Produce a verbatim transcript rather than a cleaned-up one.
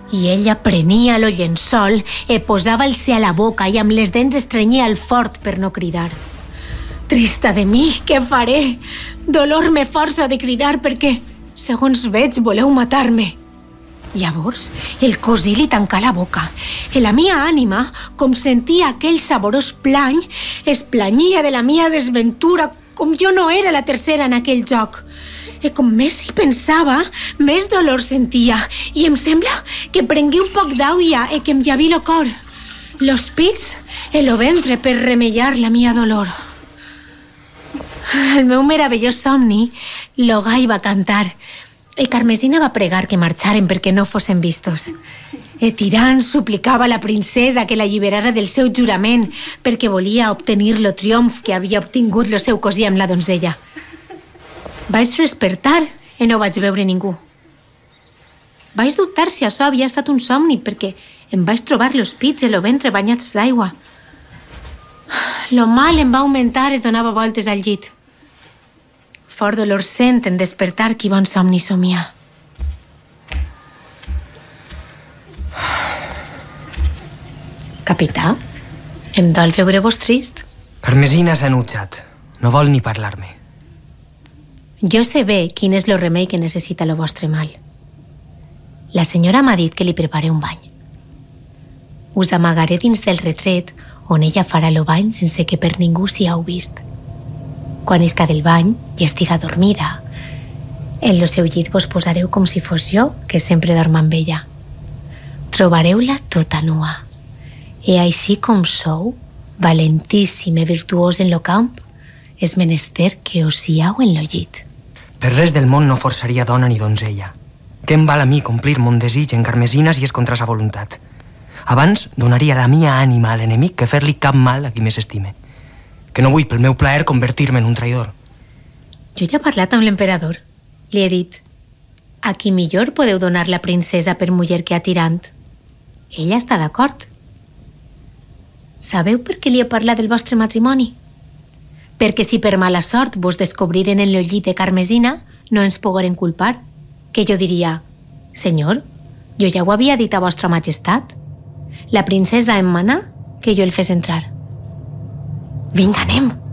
I ella prenia lo llençol, e posava-el-se a la boca i amb les dents estrenyia el fort per no cridar. Trista de mi, què faré? Dolor me força de cridar perquè, segons veig, voleu matar-me. Llavors, el cosí li tancà la boca. I la mia ànima, com sentia aquell saborós plany, es planyia de la mia desventura, com jo no era la tercera en aquell joc. I com més hi pensava, més dolor sentia. I em sembla que prengui un poc d'aigua i que em llavi el cor, los pits i el ventre per remellar la mia dolor. El meu meravellós somni, lo gai va cantar, i Carmesina va pregar que marxaren perquè no fossin vistos. E Tirant suplicava a la princesa que l'alliberara del seu jurament perquè volia obtenir lo triomf que havia obtingut lo seu cosí amb la donzella. Vaig despertar i no vaig veure ningú. Vaig dubtar si això havia estat un somni perquè em vaig trobar los pits i lo ventre banyats d'aigua. Lo mal em va augmentar i donava voltes al llit. Fort dolor sent en despertar qui bon somni somia. Capità, em dol veure-vos trist. Carmesina s'ha enutjat. No vol ni parlar-me. Jo sé bé quin és lo remei que necessita lo vostre mal. La senyora m'ha dit que li prepare un bany. Us amagaré dins del retret on ella farà lo bany sense que per ningú s'hi hau vist. Quan isca del bany i estiga dormida, en lo seu llit vos posareu com si fos jo, que sempre dorm amb ella. Trobareu-la tota nua. I així com sou, valentíssim i virtuós en lo camp, és menester que us siau en lo llit. Per res del món no forçaria dona ni donzella. Què em val a mi complir mon desig en Carmesina si és contra sa voluntat? Abans donaria la mia ànima a l'enemic que fer-li cap mal a qui més estime. Que no vull pel meu plaer convertir-me en un traïdor. Jo ja he parlat amb l'emperador. Li he dit, a qui millor podeu donar la princesa per muller que a Tirant? Ella està d'acord. Sabeu per què li he parlat del vostre matrimoni? Perquè si per mala sort vos descobriren en el llit de Carmesina, no ens pogueren culpar. Que jo diria, senyor, jo ja ho havia dit a vostra majestat. La princesa em manà que jo el fes entrar. Vinga, anem.